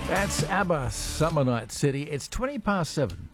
That's ABBA, Summer Night City. It's 7:20.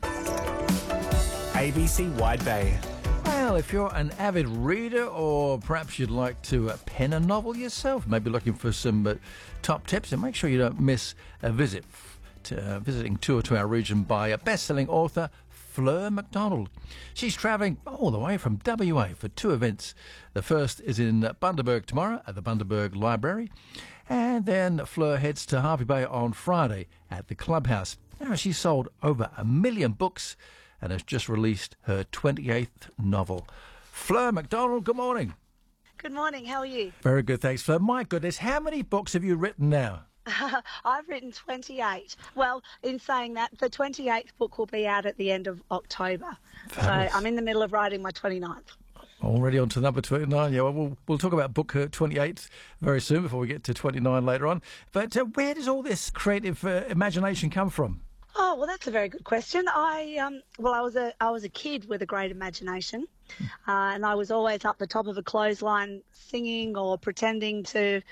ABC Wide Bay. Well, if you're an avid reader or perhaps you'd like to pen a novel yourself, maybe looking for some top tips, and make sure you don't miss a visiting tour to our region by a best-selling author, Fleur McDonald. She's travelling all the way from WA for two events. The first is in Bundaberg tomorrow at the Bundaberg Library, and then Fleur heads to Hervey Bay on Friday at the Clubhouse. Now, she's sold over 1 million books and has just released her 28th novel. Fleur McDonald, good morning. Good morning, how are you? Very good, thanks, Fleur. My goodness, how many books have you written now? I've written 28. Well, in saying that, the 28th book will be out at the end of October. Fabulous. So I'm in the middle of writing my 29th. Already on to number 29. Yeah, well, we'll talk about book 28 very soon before we get to 29 later on. But where does all this creative imagination come from? Oh, well, that's a very good question. I was a kid with a great imagination, and I was always up the top of a clothesline singing or pretending to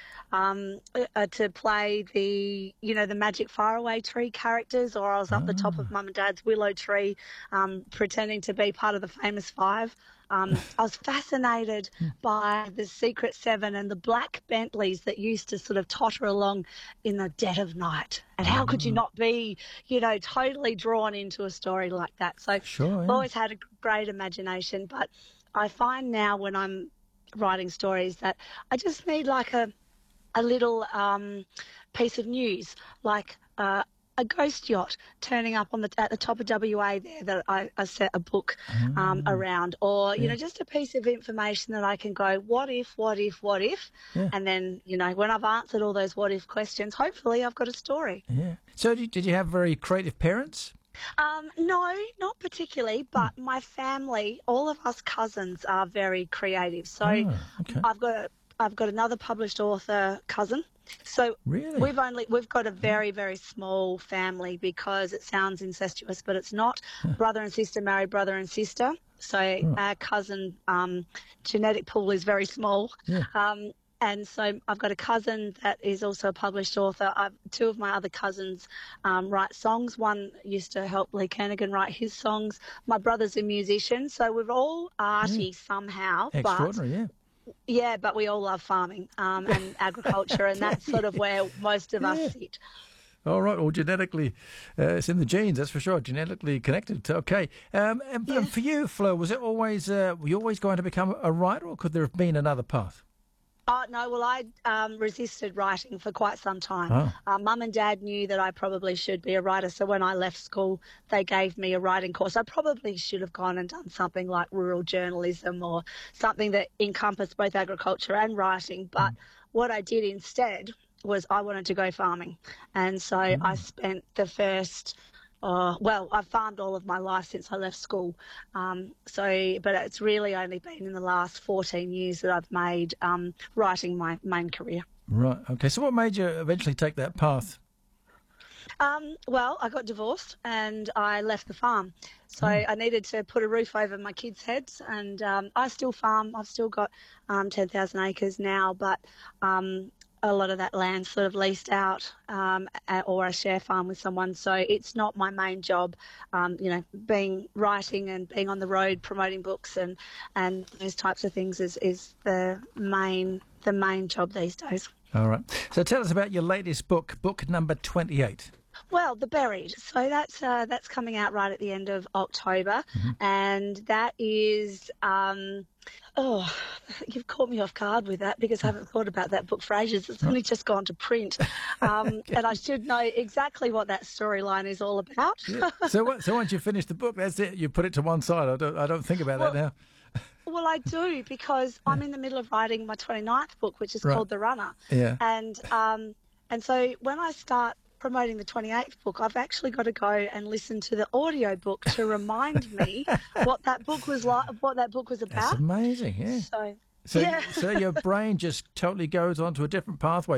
play the Magic Faraway Tree characters, or I was up the top of Mum and Dad's willow tree, pretending to be part of the Famous Five. I was fascinated by the Secret Seven and the black Bentleys that used to sort of totter along in the dead of night. And how could you not be, totally drawn into a story like that? So Sure, yeah. I've always had a great imagination, but I find now when I'm writing stories that I just need like a little piece of news, like a ghost yacht turning up at the top of WA there that I set a book around, or just a piece of information that I can go, what if, Yeah. and then when I've answered all those what if questions, hopefully I've got a story. Yeah. So did you have very creative parents? No, not particularly, but my family, all of us cousins are very creative. So okay. I've got another published author cousin. So Really? we've got a very, very small family, because it sounds incestuous, but it's not. Brother and sister married brother and sister. So our cousin genetic pool is very small. Yeah. And so I've got a cousin that is also a published author. Two of my other cousins write songs. One used to help Lee Kernaghan write his songs. My brother's a musician. So we're all arty somehow. Extraordinary, yeah. Yeah, but we all love farming and agriculture, and that's sort of where most of us sit. All right. Well, genetically, it's in the genes, that's for sure. Genetically connected. Okay. And for you, Fleur, was it always, were you always going to become a writer, or could there have been another path? Oh, no, well, I resisted writing for quite some time. Mum and Dad knew that I probably should be a writer, so when I left school, they gave me a writing course. I probably should have gone and done something like rural journalism or something that encompassed both agriculture and writing, but what I did instead was I wanted to go farming. And so I spent the first... I've farmed all of my life since I left school. But it's really only been in the last 14 years that I've made writing my main career. Right. Okay. So what made you eventually take that path? Well, I got divorced and I left the farm. So I needed to put a roof over my kids' heads, and I still farm. I've still got 10,000 acres now, but a lot of that land's sort of leased out, or I share farm with someone. So it's not my main job, writing and being on the road promoting books and those types of things is the main job these days. All right. So tell us about your latest book number 28. Well, The Buried. So that's coming out right at the end of October, and that is. You've caught me off guard with that, because I haven't thought about that book for ages. It's only just gone to print, and I should know exactly what that storyline is all about. Yeah. So once you finish the book, that's it. You put it to one side. I don't think about that now. Well, I do, because I'm in the middle of writing my 29th book, which is called The Runner. Yeah. And so when I start promoting the 28th book, I've actually got to go and listen to the audio book to remind me what that book was like, what that book was about. That's amazing, yeah. So your brain just totally goes onto a different pathway.